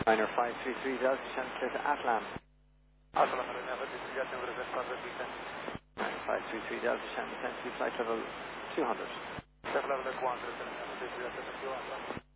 Liner 533 Delta, descend clear to Atlan. Atlan, jet number is 533 Delta, descend flight level 200. Level 1,